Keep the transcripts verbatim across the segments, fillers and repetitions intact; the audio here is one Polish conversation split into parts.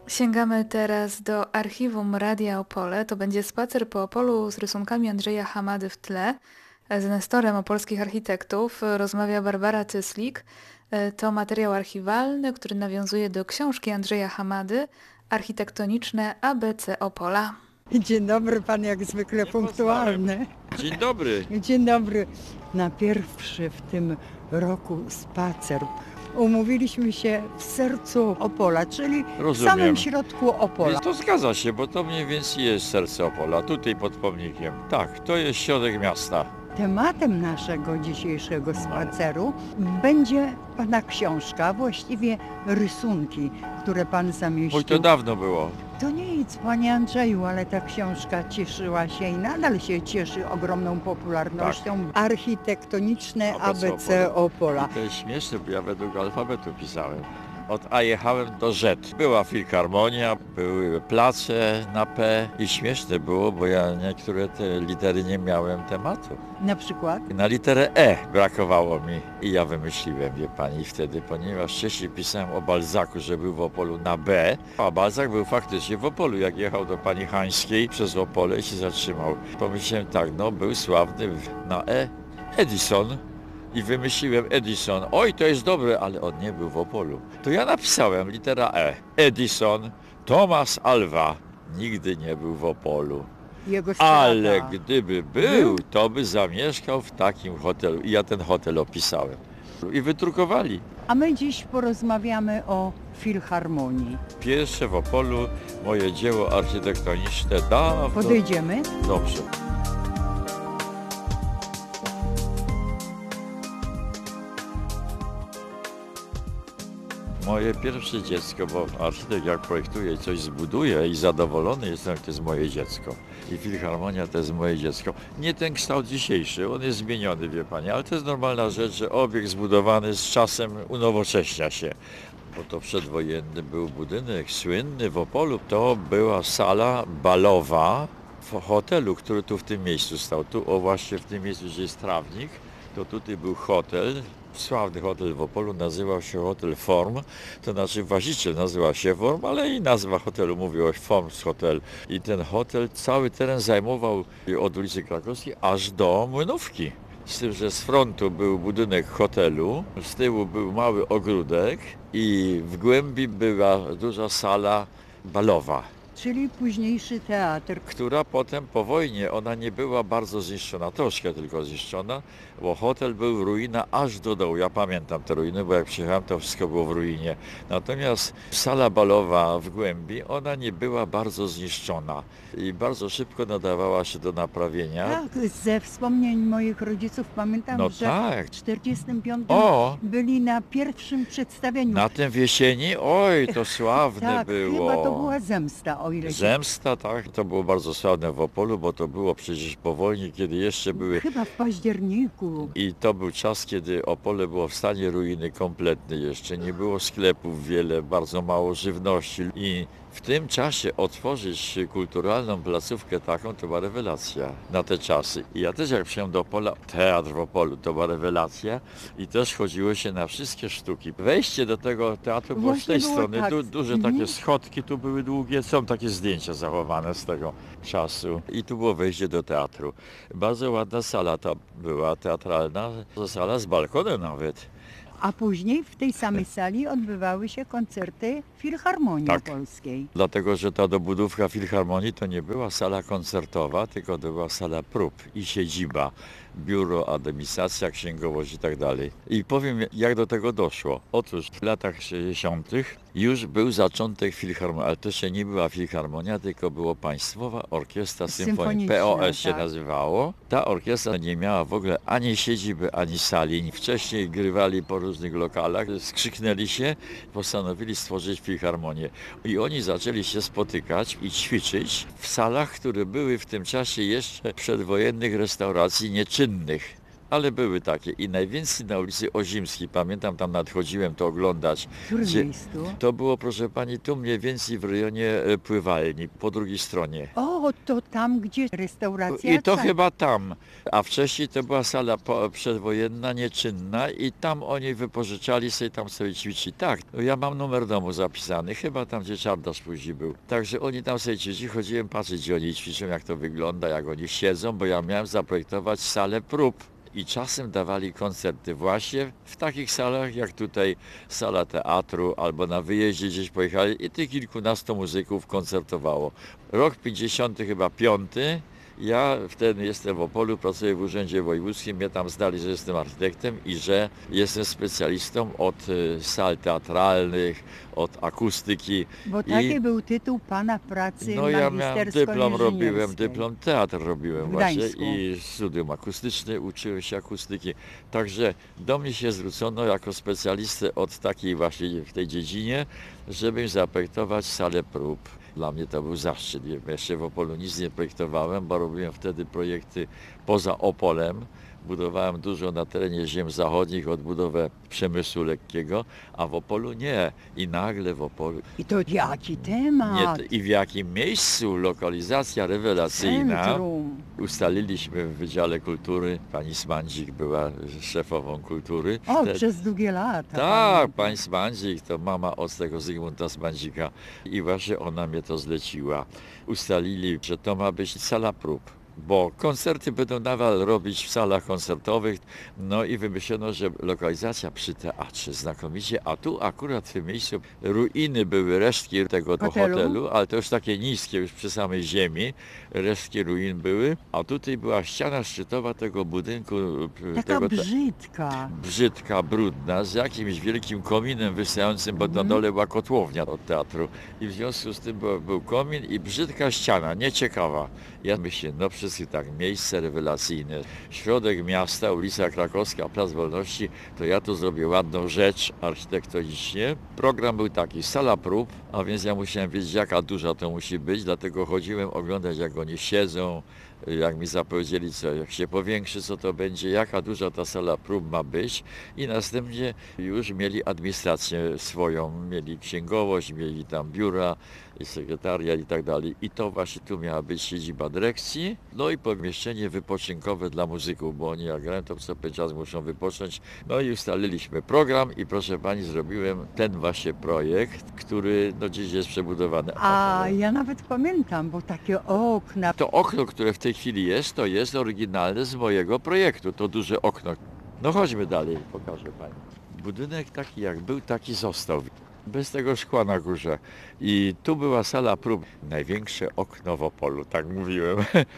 Sięgamy teraz do archiwum Radia Opole. To będzie spacer po Opolu z rysunkami Andrzeja Hamady w tle. Z nestorem opolskich architektów rozmawia Barbara Cyslik. To materiał archiwalny, który nawiązuje do książki Andrzeja Hamady Architektoniczne A B C Opola. Dzień dobry, pan jak zwykle punktualny. Dzień dobry. Dzień dobry. Na pierwszy w tym roku spacer umówiliśmy się w sercu Opola, czyli Rozumiem. w samym środku Opola. Więc to zgadza się, bo to mniej więcej jest serce Opola, tutaj pod pomnikiem. Tak, to jest środek miasta. Tematem naszego dzisiejszego spaceru będzie pana książka, właściwie rysunki, które pan zamieścił. Oj, to dawno było. To nic, panie Andrzeju, ale ta książka cieszyła się i nadal się cieszy ogromną popularnością. Tak. Architektoniczne A B C Opola. I to jest śmieszne, bo ja według alfabetu pisałem. Od A jechałem do Z. Była filharmonia, były place na P i śmieszne było, bo ja niektóre te litery nie miałem tematu. Na przykład? Na literę E brakowało mi i ja wymyśliłem, wie pani, wtedy, ponieważ wcześniej pisałem o Balzacu, że był w Opolu na B, a Balzac był faktycznie w Opolu, jak jechał do pani Hańskiej przez Opole i się zatrzymał. Pomyślałem tak, no był sławny na E Edison. I wymyśliłem Edison. Oj, to jest dobre, ale on nie był w Opolu. To ja napisałem litera E. Edison, Thomas Alva nigdy nie był w Opolu. Jego strata. Ale gdyby był, to by zamieszkał w takim hotelu. I ja ten hotel opisałem. I wydrukowali. A my dziś porozmawiamy o filharmonii. Pierwsze w Opolu moje dzieło architektoniczne dawno. Podejdziemy? Dobrze. Moje pierwsze dziecko, bo architekt jak projektuje, coś zbuduje i zadowolony jestem, to jest moje dziecko. I filharmonia to jest moje dziecko. Nie ten kształt dzisiejszy, on jest zmieniony, wie pani, ale to jest normalna rzecz, że obiekt zbudowany z czasem unowocześnia się. Bo to przedwojenny był budynek słynny w Opolu. To była sala balowa w hotelu, który tu w tym miejscu stał. Tu, o właśnie w tym miejscu, gdzie jest trawnik, to tutaj był hotel. Sławny hotel w Opolu nazywał się Hotel Form, to znaczy właściciel nazywał się Form, ale i nazwa hotelu mówiła Forms Hotel. I ten hotel cały teren zajmował od ulicy Krakowskiej aż do Młynówki. Z tym, że z frontu był budynek hotelu, z tyłu był mały ogródek i w głębi była duża sala balowa. Czyli późniejszy teatr. Która potem po wojnie, ona nie była bardzo zniszczona, troszkę tylko zniszczona, bo hotel był ruina aż do dołu. Ja pamiętam te ruiny, bo jak przyjechałem, to wszystko było w ruinie. Natomiast sala balowa w głębi, ona nie była bardzo zniszczona i bardzo szybko nadawała się do naprawienia. Tak, ze wspomnień moich rodziców pamiętam, No że tak. w czterdziestym piątym O! byli na pierwszym przedstawieniu. Na tym w jesieni? Oj, to sławne tak, było. chyba to była Zemsta, o ile się... Zemsta, tak. To było bardzo sławne w Opolu, bo to było przecież po wojnie, kiedy jeszcze były... Chyba w październiku. I to był czas, kiedy Opole było w stanie ruiny kompletnej jeszcze. Nie było sklepów wiele, bardzo mało żywności. I w tym czasie otworzyć kulturalną placówkę taką, to była rewelacja na te czasy. I ja też jak przyjechałem do Opola, teatr w Opolu to była rewelacja i też chodziło się na wszystkie sztuki. Wejście do tego teatru było Właśnie z tej było strony, tak. du, duże Mhm. takie schodki tu były długie, są takie zdjęcia zachowane z tego czasu. I tu było wejście do teatru. Bardzo ładna sala ta była, teatralna, sala z balkonem nawet. A później w tej samej sali odbywały się koncerty Filharmonii Tak. Opolskiej. Dlatego, że ta dobudówka Filharmonii to nie była sala koncertowa, tylko to była sala prób i siedziba, biuro, administracja, księgowość i tak dalej. I powiem, jak do tego doszło. Otóż w latach sześćdziesiątych już był zaczątek Filharmonii, ale to jeszcze nie była Filharmonia, tylko było Państwowa Orkiestra Symfoniczna, P O S się tak. nazywało. Ta orkiestra nie miała w ogóle ani siedziby, ani sali. Wcześniej grywali po różnych lokalach, skrzyknęli się, postanowili stworzyć Filharmonię. I oni zaczęli się spotykać i ćwiczyć w salach, które były w tym czasie jeszcze przedwojennych restauracji nieczynnych. ale były takie i najwięcej na ulicy Ozimskiej, pamiętam, tam nadchodziłem to oglądać. W którym Gdzie- miejscu? To było, proszę pani, tu mniej więcej w rejonie e, pływalni, po drugiej stronie. O, to tam, gdzie restauracja. I to Ca- chyba tam, a wcześniej to była sala po, przedwojenna, nieczynna i tam oni wypożyczali sobie, tam sobie ćwiczyli. Tak, ja mam numer domu zapisany, chyba tam, gdzie Czardasz później był. Także oni tam sobie ćwiczyli, chodziłem patrzeć, gdzie oni ćwiczą, jak to wygląda, jak oni siedzą, bo ja miałem zaprojektować salę prób. I czasem dawali koncerty właśnie w takich salach, jak tutaj sala teatru, albo na wyjeździe gdzieś pojechali i tych kilkunastu muzyków koncertowało. Rok pięćdziesiąty chyba piąty. Ja wtedy jestem w Opolu, pracuję w Urzędzie Wojewódzkim, mnie tam znali, że jestem architektem i że jestem specjalistą od y, sal teatralnych, od akustyki. Bo I- taki był tytuł pana pracy No ja miałem dyplom, robiłem magistersko-inżynierskiej. dyplom, teatr robiłem W właśnie Gdańsku. i studium akustyczne, uczyłem się akustyki. Także do mnie się zwrócono jako specjalistę od takiej właśnie w tej dziedzinie, żeby zaprojektować salę prób. Dla mnie to był zaszczyt. Jeszcze w Opolu nic nie projektowałem, bo robiłem wtedy projekty poza Opolem. Budowałem dużo na terenie ziem zachodnich, odbudowę przemysłu lekkiego, a w Opolu nie. I nagle w Opolu I to jaki nie, temat? i w jakim miejscu, lokalizacja rewelacyjna. Centrum. Ustaliliśmy w Wydziale Kultury, pani Smandzik była szefową kultury. O, Wtedy- przez długie lata. tak, pamiętam. pani Smandzik to mama od tego Zygmunta Smandzika i właśnie ona mnie to zleciła. Ustalili, że to ma być sala prób, bo koncerty będą nadal robić w salach koncertowych, no i wymyślono, że lokalizacja przy teatrze znakomicie, a tu akurat w tym miejscu ruiny były, resztki tego Hotelu? hotelu, ale to już takie niskie, już przy samej ziemi, resztki ruin były, a tutaj była ściana szczytowa tego budynku, Taka tego te- brzydka. brzydka, brudna, z jakimś wielkim kominem wystającym, bo na dole była kotłownia od teatru. I w związku z tym był, był komin i brzydka ściana, nieciekawa. Ja myślę, no wszystko tak, miejsce rewelacyjne. Środek miasta, ulica Krakowska, Plac Wolności, to ja tu zrobię ładną rzecz architektonicznie. Program był taki, sala prób, a więc ja musiałem wiedzieć, jaka duża to musi być, dlatego chodziłem oglądać, jak oni siedzą, jak mi zapowiedzieli, co, jak się powiększy, co to będzie, jaka duża ta sala prób ma być i następnie już mieli administrację swoją, mieli księgowość, mieli tam biura, i sekretariat i tak dalej. I to właśnie tu miała być siedziba dyrekcji, no i pomieszczenie wypoczynkowe dla muzyków, bo oni jak grają, to co pewien czas muszą wypocząć. No i ustaliliśmy program i proszę pani, zrobiłem ten właśnie projekt, który no dziś jest przebudowany. A ja nawet pamiętam, bo takie okna. To okno, które w tej chwili jest, to jest oryginalne z mojego projektu. To duże okno. No chodźmy dalej, pokażę pani. Budynek taki jak był, taki został. Bez tego szkła na górze. I tu była sala prób. Największe okno w Opolu, tak mówiłem.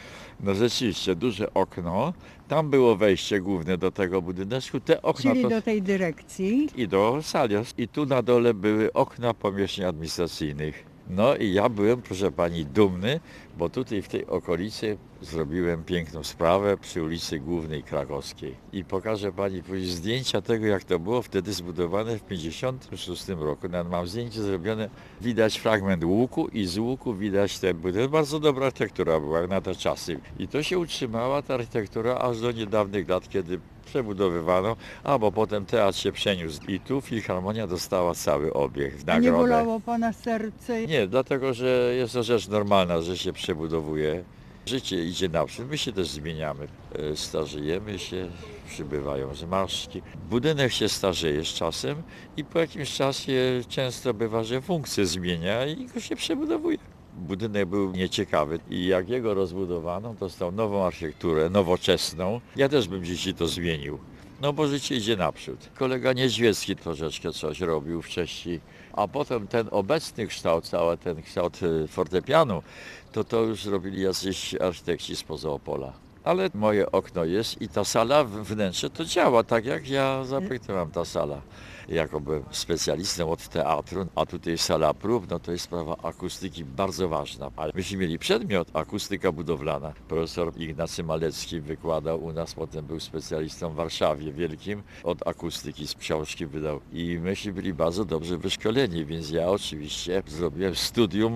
No rzeczywiście, duże okno. Tam było wejście główne do tego budynku. Te okna Czyli to... do tej dyrekcji. i do sali. I tu na dole były okna pomieszczeń administracyjnych. No i ja byłem, proszę pani, dumny, bo tutaj w tej okolicy zrobiłem piękną sprawę przy ulicy Głównej Krakowskiej. I pokażę pani później zdjęcia tego, jak to było wtedy zbudowane w pięćdziesiątym szóstym roku. Nawet mam zdjęcie zrobione, widać fragment łuku i z łuku widać ten budynek. Bardzo dobra architektura była na te czasy. I to się utrzymała, ta architektura, aż do niedawnych lat, kiedy przebudowywano, a bo potem teatr się przeniósł. I tu Filharmonia dostała cały obiekt w A nie nagrodę. bolało pana serce? Nie, dlatego że jest to rzecz normalna, że się przebudowuje. Życie idzie naprzód, my się też zmieniamy. E, Starzejemy się, przybywają zmarszczki. Budynek się starzeje z czasem i po jakimś czasie często bywa, że funkcję zmienia i go się przebudowuje. Budynek był nieciekawy i jak jego rozbudowano, dostał nową architekturę, nowoczesną. Ja też bym dzisiaj to zmienił. No bo życie idzie naprzód. Kolega Niedźwiecki troszeczkę coś robił wcześniej, a potem ten obecny kształt, cały ten kształt y, fortepianu, to to już robili jacyś architekci spoza Opola. Ale moje okno jest i ta sala, wnętrze to działa tak jak ja zaprojektowałem ta sala. Jako byłem specjalistą od teatru, a tutaj sala prób, no to jest sprawa akustyki bardzo ważna. Ale myśmy mieli przedmiot akustyka budowlana. Profesor Ignacy Malecki wykładał u nas, potem był specjalistą w Warszawie wielkim, od akustyki z książki wydał. I myśmy byli bardzo dobrze wyszkoleni, więc ja oczywiście zrobiłem studium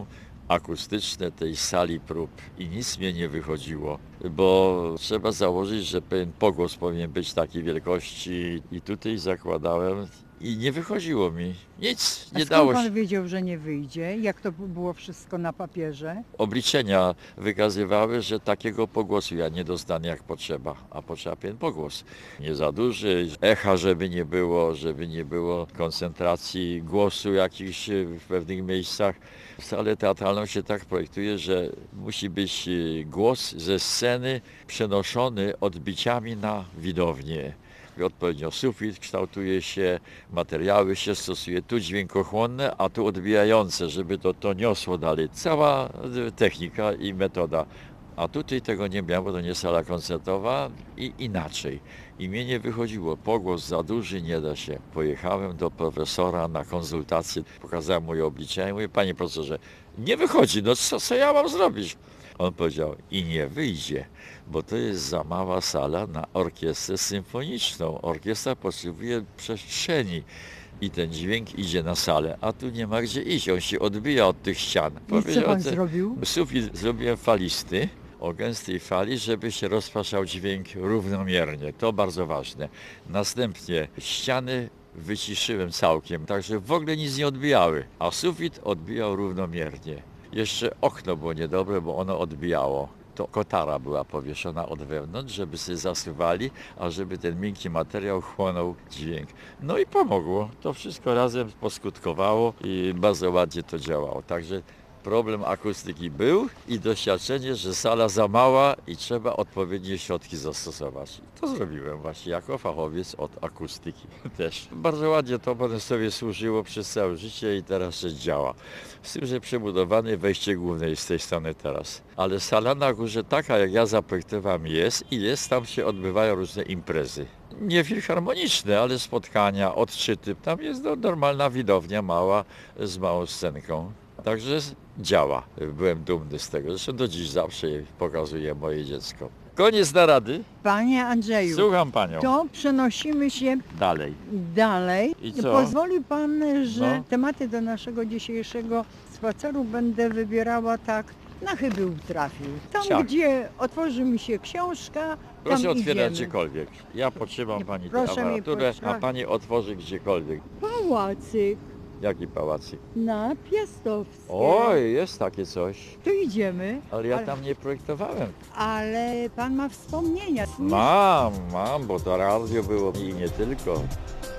akustyczne tej sali prób i nic mnie nie wychodziło, bo trzeba założyć, że pewien pogłos powinien być takiej wielkości i tutaj zakładałem i nie wychodziło mi. Nic, A nie skąd dało się. pan wiedział, że nie wyjdzie? Jak to było wszystko na papierze? Obliczenia wykazywały, że takiego pogłosu ja nie dostanę jak potrzeba, a potrzeba pewien pogłos. Nie za duży, echa żeby nie było, żeby nie było koncentracji głosu jakichś w pewnych miejscach. W sale teatralną się tak projektuje, że musi być głos ze sceny przenoszony odbiciami na widownię. Odpowiednio sufit kształtuje się, materiały się stosuje, tu dźwiękochłonne, a tu odbijające, żeby to, to niosło dalej. Cała technika i metoda. A tutaj tego nie miałem, bo to nie sala koncertowa i inaczej. I mnie nie wychodziło, pogłos za duży, nie da się. Pojechałem do profesora na konsultację, pokazałem moje obliczenia i mówię, panie profesorze, nie wychodzi, no co, co ja mam zrobić? On powiedział, i nie wyjdzie, bo to jest za mała sala na orkiestrę symfoniczną. Orkiestra potrzebuje przestrzeni i ten dźwięk idzie na salę, a tu nie ma gdzie iść, on się odbija od tych ścian. I co pan zrobił? Sufit zrobiłem falisty, o gęstej fali, żeby się rozpraszał dźwięk równomiernie. To bardzo ważne. Następnie ściany wyciszyłem całkiem, także w ogóle nic nie odbijały, a sufit odbijał równomiernie. Jeszcze okno było niedobre, bo ono odbijało. To kotara była powieszona od wewnątrz, żeby sobie zasuwali, a żeby ten miękki materiał chłonął dźwięk. No i pomogło. To wszystko razem poskutkowało i bardzo ładnie to działało. Także problem akustyki był i doświadczenie, że sala za mała i trzeba odpowiednie środki zastosować. To zrobiłem właśnie jako fachowiec od akustyki też. Bardzo ładnie to potem sobie służyło przez całe życie i teraz się działa. Z tym, że przebudowane wejście główne jest z tej strony teraz. Ale sala na górze taka, jak ja zaprojektowałem jest i jest, tam się odbywają różne imprezy. Nie filharmoniczne, ale spotkania, odczyty. Tam jest no, normalna widownia mała z małą scenką. Także działa. Byłem dumny z tego. Zresztą do dziś zawsze pokazuję moje dziecko. Koniec narady. Panie Andrzeju, Słucham panią. to przenosimy się Dalej. dalej. I co? Pozwoli pan, że No. tematy do naszego dzisiejszego spaceru będę wybierała tak, na chybił trafił. Tam, Ciach. gdzie otworzy mi się książka, Proszę tam otwierać idziemy. gdziekolwiek. Ja potrzymam Nie, pani tę proszę mnie aparaturę, a potrzymać. pani otworzy gdziekolwiek. Pałacyk Jaki pałacyk? na Piastowskie. Oj, jest takie coś. Tu idziemy, Ale ja Ale- tam nie projektowałem. ale pan ma wspomnienia. Mam, mam, bo to radio było i nie tylko.